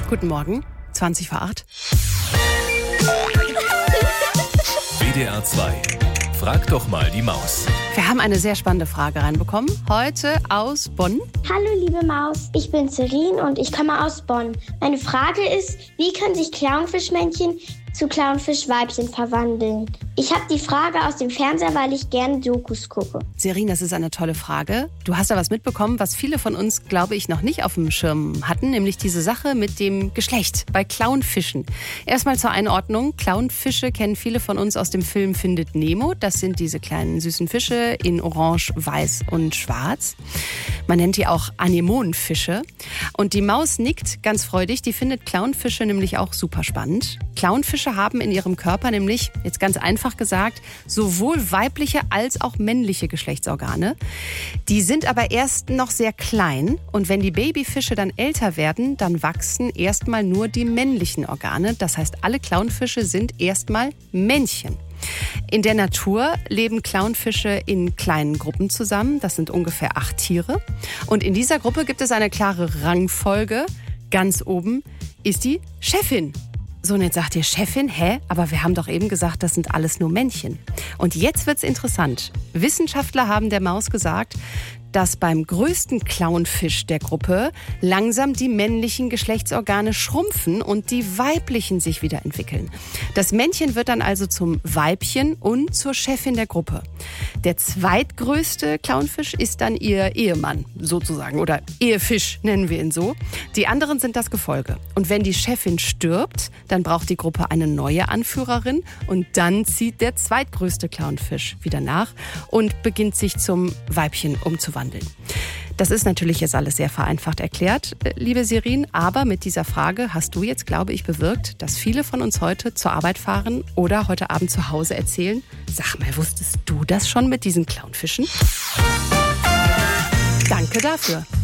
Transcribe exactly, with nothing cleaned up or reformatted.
Guten Morgen, zwanzig vor acht. W D R zwei. Frag doch mal die Maus. Wir haben eine sehr spannende Frage reinbekommen. Heute aus Bonn. Hallo liebe Maus, ich bin Celine und ich komme aus Bonn. Meine Frage ist, wie können sich Clownfischmännchen zu Clownfischweibchen verwandeln? Ich habe die Frage aus dem Fernseher, weil ich gerne Dokus gucke. Serin, das ist eine tolle Frage. Du hast da was mitbekommen, was viele von uns, glaube ich, noch nicht auf dem Schirm hatten, nämlich diese Sache mit dem Geschlecht bei Clownfischen. Erstmal zur Einordnung. Clownfische kennen viele von uns aus dem Film Findet Nemo. Das sind diese kleinen süßen Fische in Orange, Weiß und Schwarz. Man nennt die auch Anemonenfische. Und die Maus nickt ganz freudig. Die findet Clownfische nämlich auch super spannend. Clownfische haben in ihrem Körper nämlich, jetzt ganz einfach gesagt, sowohl weibliche als auch männliche Geschlechtsorgane. Die sind aber erst noch sehr klein und wenn die Babyfische dann älter werden, dann wachsen erstmal nur die männlichen Organe. Das heißt, alle Clownfische sind erstmal Männchen. In der Natur leben Clownfische in kleinen Gruppen zusammen. Das sind ungefähr acht Tiere. Und in dieser Gruppe gibt es eine klare Rangfolge. Ganz oben ist die Chefin. So, und jetzt sagt ihr Chefin, hä? Aber wir haben doch eben gesagt, das sind alles nur Männchen. Und jetzt wird's interessant. Wissenschaftler haben der Maus gesagt, dass beim größten Clownfisch der Gruppe langsam die männlichen Geschlechtsorgane schrumpfen und die weiblichen sich wieder entwickeln. Das Männchen wird dann also zum Weibchen und zur Chefin der Gruppe. Der zweitgrößte Clownfisch ist dann ihr Ehemann sozusagen oder Ehefisch nennen wir ihn so. Die anderen sind das Gefolge. Und wenn die Chefin stirbt, dann braucht die Gruppe eine neue Anführerin und dann zieht der zweitgrößte Clownfisch wieder nach und beginnt sich zum Weibchen umzuwandeln. Das ist natürlich jetzt alles sehr vereinfacht erklärt, liebe Serin, aber mit dieser Frage hast du jetzt, glaube ich, bewirkt, dass viele von uns heute zur Arbeit fahren oder heute Abend zu Hause erzählen, sag mal, wusstest du das schon mit diesen Clownfischen? Danke dafür.